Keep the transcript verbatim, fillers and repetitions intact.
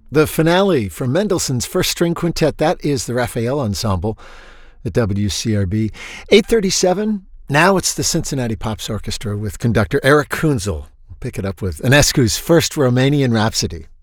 The finale from Mendelssohn's First String Quintet, that is the Raphael Ensemble at W C R B. eight thirty-seven, now it's the Cincinnati Pops Orchestra with conductor Eric Kunzel. We'll pick it up with Enescu's First Romanian Rhapsody.